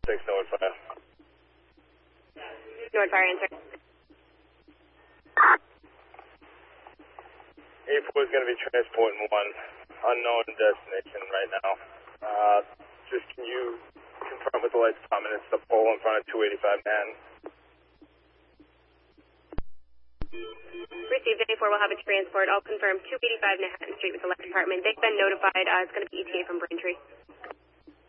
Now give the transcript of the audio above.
North Fire. North Fire, answer. 84 is going to be transporting one unknown destination right now. Just can you confirm with the lights department it's the pole in front of 285 Manhattan? Received 84 will have a transport. I'll confirm 285 Manhattan Street with the light department. They've been notified. It's going to be ETA from Braintree.